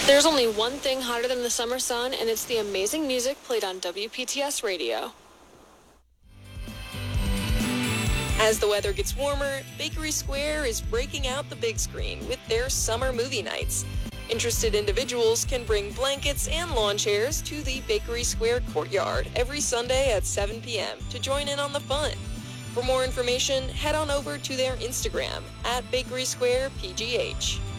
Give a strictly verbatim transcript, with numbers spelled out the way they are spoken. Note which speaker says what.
Speaker 1: There's only one thing hotter than the summer sun, and it's the amazing music played on W P T S Radio.
Speaker 2: As the weather gets warmer, Bakery Square is breaking out the big screen with their summer movie nights. Interested individuals can bring blankets and lawn chairs to the Bakery Square courtyard every Sunday at seven p.m. to join in on the fun. For more information, head on over to their Instagram at Bakery Square P G H.